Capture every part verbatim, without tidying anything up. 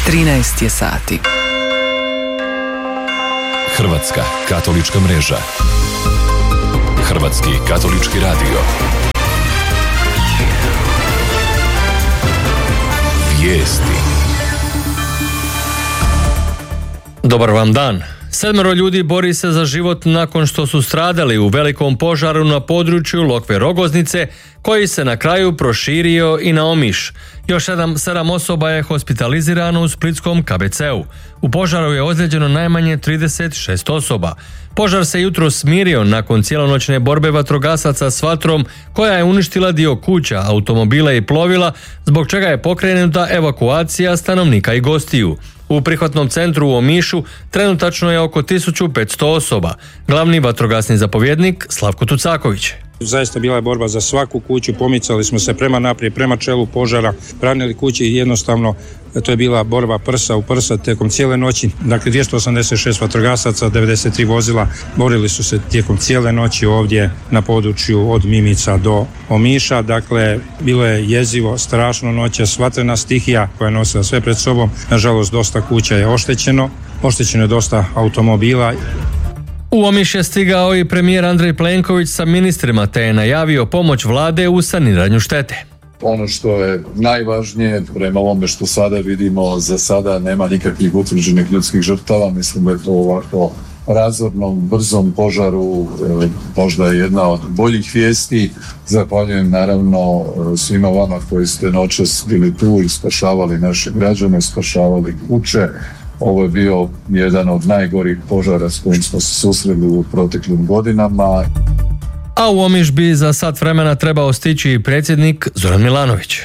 trinaest je sati. Hrvatska katolička mreža. Hrvatski katolički radio. Vijesti. Dobar vam dan. Sedmero ljudi bori se za život nakon što su stradali u velikom požaru na području Lokve Rogoznice, koji se na kraju proširio i na Omiš. Još sedam, sedam osoba je hospitalizirano u splitskom K B C-u. U požaru je ozlijeđeno najmanje trideset šest osoba. Požar se jutro smirio nakon cijelonoćne borbe vatrogasaca s vatrom, koja je uništila dio kuća, automobila i plovila, zbog čega je pokrenuta evakuacija stanovnika i gostiju. U prihvatnom centru u Omišu trenutačno je oko tisuću petsto osoba. Glavni vatrogasni zapovjednik Slavko Tucaković. Zaista bila je borba za svaku kuću, pomicali smo se prema naprijed, prema čelu požara, branili kući i jednostavno to je bila borba prsa u prsa tijekom cijele noći. Dakle, dvjesto osamdeset šest vatrogasaca, devedeset tri vozila borili su se tijekom cijele noći ovdje na području od Mimica do Omiša. Dakle, bilo je jezivo, strašno noćas, vatrena stihija koja je nosila sve pred sobom. Nažalost, dosta kuća je oštećeno, oštećeno je dosta automobila. U Omiš je stigao i premijer Andrej Plenković sa ministrima, te je najavio pomoć vlade u saniranju štete. Ono što je najvažnije, prema ovome što sada vidimo, za sada nema nikakvih utvrđenih ljudskih žrtava. Mislim da je to ovako razornom, brzom požaru možda je jedna od boljih vijesti. Zahvaljujem naravno svima vama koji ste noćas bili tu i spašavali naše građane, spašavali kuće. Ovo je bio jedan od najgorih požara s kojim smo se susreli u proteklim godinama. A u Omiš bi za sat vremena trebao stići i predsjednik Zoran Milanović.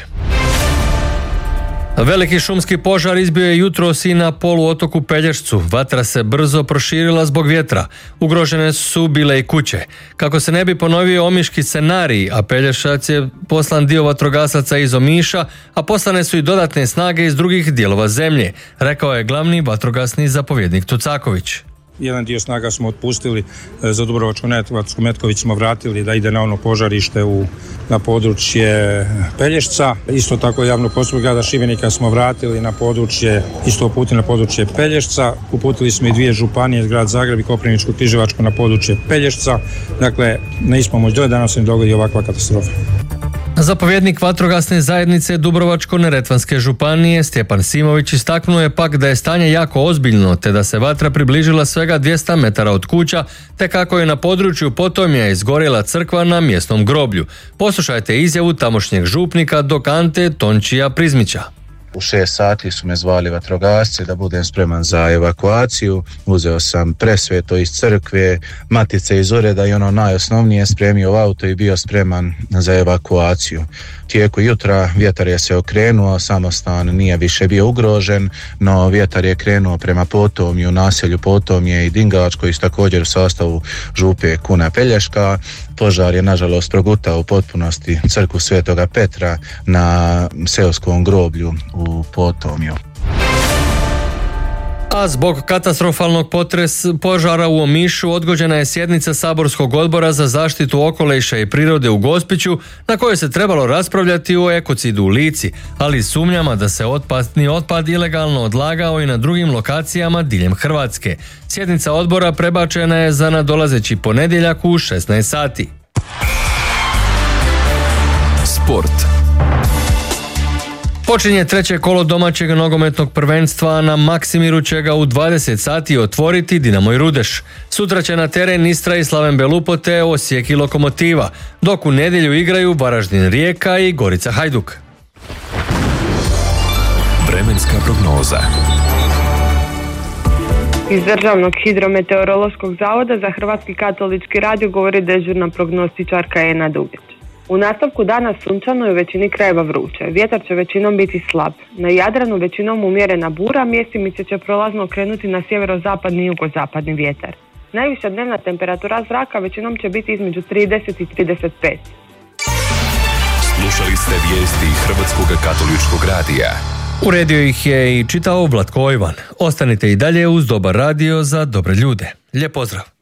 Veliki šumski požar izbio je jutros i na poluotoku Pelješcu. Vatra se brzo proširila zbog vjetra. Ugrožene su bile i kuće. Kako se ne bi ponovio omiški scenarij, a Pelješac je poslan dio vatrogasaca iz Omiša, a poslane su i dodatne snage iz drugih dijelova zemlje, rekao je glavni vatrogasni zapovjednik Tucaković. Jedan dio snaga smo otpustili za Dubrovačko-Neretvansku, Metković smo vratili da ide na ono požarište u, na područje Pelješca. Isto tako javnu postrojbu grada Šibenika smo vratili na područje, isto uputili na područje Pelješca. Uputili smo i dvije županije, grad Zagreb i Koprivničko-križevačko na područje Pelješca. Dakle, ne ispomoć dole, danas se ne dogodi ovakva katastrofa. Zapovjednik vatrogasne zajednice Dubrovačko-Neretvanske županije Stjepan Simović istaknuo je pak da je stanje jako ozbiljno, te da se vatra približila svega dvjesto metara od kuća, te kako je na području Potomja izgorjela crkva na mjesnom groblju. Poslušajte izjavu tamošnjeg župnika dok Ante Tončija Prizmića. U šest sati su me zvali vatrogasci da budem spreman za evakuaciju. Uzeo sam presveto iz crkve, matice iz ureda i ono najosnovnije, spremio auto i bio spreman za evakuaciju. Tijeku jutra vjetar je se okrenuo, samostan nije više bio ugrožen, no vjetar je krenuo prema Potomju, naselju Potomje i Dingač, koji su također u sastavu župe Kuna Pelješka. Požar je nažalost progutao u potpunosti crkvu Svetoga Petra na seoskom groblju u Potomju. A zbog katastrofalnog potres požara u Omišu odgođena je sjednica Saborskog odbora za zaštitu okoliša i prirode u Gospiću, na kojoj se trebalo raspravljati o ekocidu u Lici, ali i sumnjama da se otpadni otpad ilegalno odlagao i na drugim lokacijama diljem Hrvatske. Sjednica odbora prebačena je za nadolazeći ponedjeljak u šesnaest sati. Sport. Počinje treće kolo domaćeg nogometnog prvenstva, na Maksimiru će ga u dvadeset sati otvoriti Dinamo i Rudeš. Sutra će na teren Istra i Slaven Belupo te Osijek i Lokomotiva, dok u nedjelju igraju Varaždin Rijeka i Gorica Hajduk. Vremenska prognoza. Iz Državnog hidrometeorološkog zavoda za Hrvatski katolički radio govori dežurna prognostičarka Ena Dugić. U nastavku dana sunčano i u većini krajeva vruće. Vjetar će većinom biti slab. Na Jadranu većinom umjerena bura, mjestimice će prolazno krenuti na sjeverozapadni i jugozapadni vjetar. Najviša dnevna temperatura zraka većinom će biti između trideset i trideset pet. Slušali ste vijesti Hrvatskog katoličkog radija. Uredio ih je i čitao Vlatko Ojvan. Ostanite i dalje uz Dobar radio za dobre ljude. Lijep pozdrav!